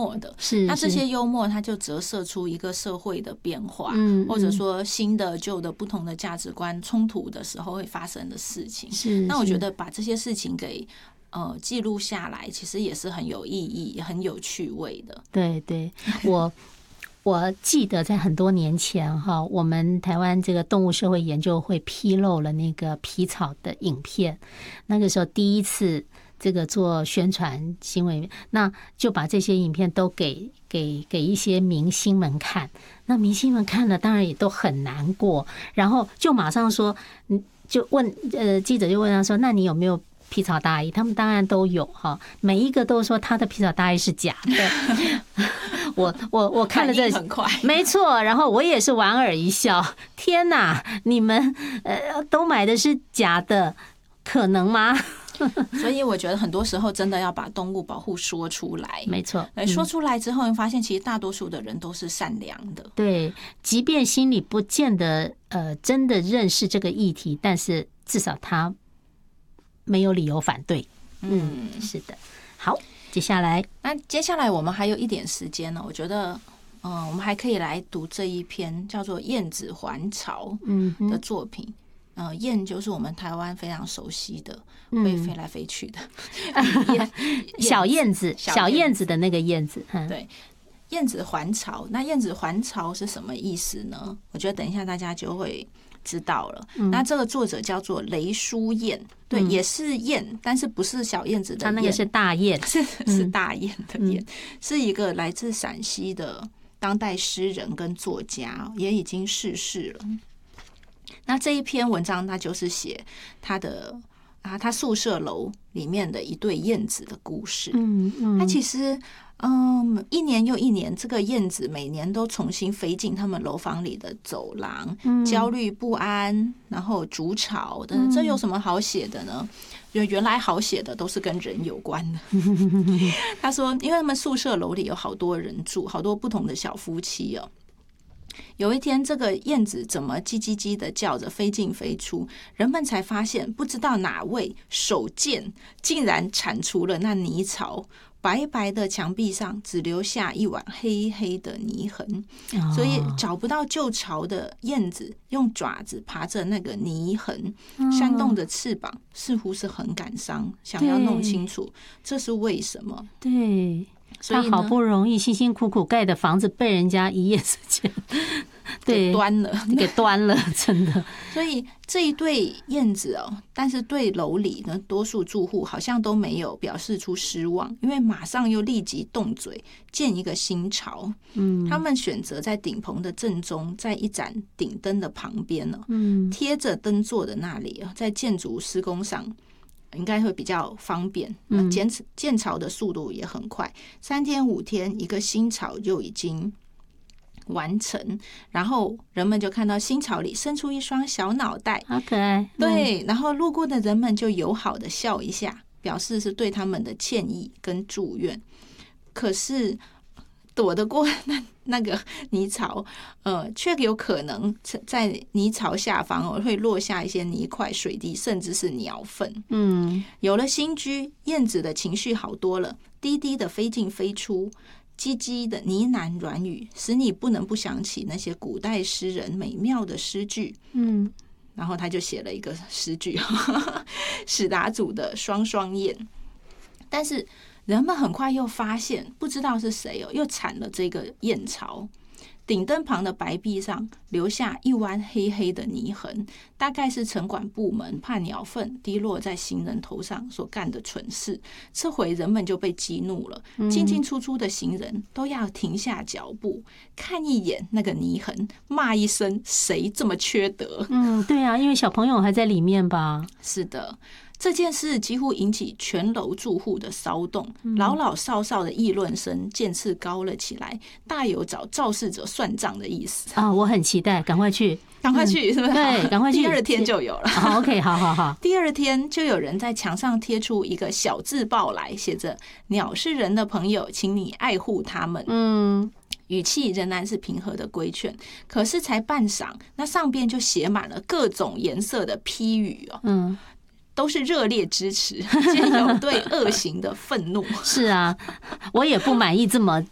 默的， 是那这些幽默它就折射出一个社会的变化，或者说新的旧的不同的价值观冲突的时候会发生的事情。那我觉得把这些事情给记录下来，其实也是很有意义、很有趣味的。 对对，我记得在很多年前哈，我们台湾这个动物社会研究会披露了那个皮草的影片，那个时候第一次这个做宣传新闻，那就把这些影片都给一些明星们看，那明星们看了当然也都很难过，然后就马上说，就问记者就问他说，那你有没有皮草大衣？他们当然都有哈，每一个都说他的皮草大衣是假的。我看了这很快， 没错，然后我也是莞尔一笑，天哪，你们都买的是假的，可能吗？ 所以我觉得很多时候真的要把动物保护说出来， 没错。 说出来之后，你发现其实大多数的人都是善良的。 对，即便心里不见得真的认识这个议题，但是至少他没有理由反对。是的。好，接下来我们还有一点时间呢，我觉得我们还可以来读这一篇叫做《燕子还巢》的作品。燕就是我们台湾非常熟悉的会飞来飞去的小燕子的那个燕子。 对，燕子还巢。那燕子还巢是什么意思呢？我觉得等一下大家就会知道了。那这个作者叫做雷书燕，对，也是燕，但是不是小燕子的燕， 他那个是大雁， 是大雁的雁，是一个来自陕西的当代诗人跟作家，也已经逝世了。那这一篇文章，他就是写他宿舍楼里面的一对燕子的故事。那其实一年又一年，这个燕子每年都重新飞进他们楼房里的走廊，焦虑不安，然后筑巢的。这有什么好写的呢？原来好写的都是跟人有关的。他说，因为他们宿舍楼里有好多人住，好多不同的小夫妻哦。有一天，这个燕子怎么叽叽叽的叫着飞进飞出，人们才发现，不知道哪位手贱竟然铲除了那泥巢，白白的墙壁上只留下一碗黑黑的泥痕。所以找不到旧巢的燕子用爪子爬着那个泥痕，扇动着翅膀，似乎是很感伤，想要弄清楚这是为什么。 对，他好不容易辛辛苦苦盖的房子被人家一夜之间给端了， 真的。 所以这一对燕子但是对楼里呢多数住户好像都没有表示出失望，因为马上又立即动嘴建一个新巢。他们选择在顶棚的正中，在一盏顶灯的旁边贴着灯座的那里，在建筑施工上应该会比较方便，建巢的速度也很快，3天5天一个新巢就已经完成，然后人们就看到新巢里伸出一双小脑袋， 好可爱。 对，然后路过的人们就友好的笑一下，表示是对他们的歉意跟祝愿。可是躲得过那个泥巢，却有可能在泥巢下方会落下一些泥块、水滴，甚至是鸟粪。有了新居，燕子的情绪好多了，低低的飞进飞出，唧唧的呢喃软语，使你不能不想起那些古代诗人美妙的诗句。然后他就写了一个诗句，史达祖的《双双燕》。但是人们很快又发现，不知道是谁又铲了这个燕巢。顶灯旁的白壁上留下一弯黑黑的泥痕，大概是城管部门怕鸟粪滴落在行人头上所干的蠢事。这回人们就被激怒了，进进出出的行人都要停下脚步，看一眼那个泥痕，骂一声谁这么缺德。 对啊，因为小朋友还在里面吧。 是的，这件事几乎引起全楼住户的骚动，老老少少的议论声渐次高了起来，大有找肇事者算账的意思啊！我很期待，赶快去， 是不是？ 对，赶快去。 第二天就有了。 OK， 好。 第二天就有人在墙上贴出一个小字报来，写着“鸟是人的朋友，请你爱护他们”。语气仍然是平和的规劝，可是才半晌，那上边就写满了各种颜色的批语都是热烈支持，兼有对恶行的愤怒。 是啊，我也不满意这么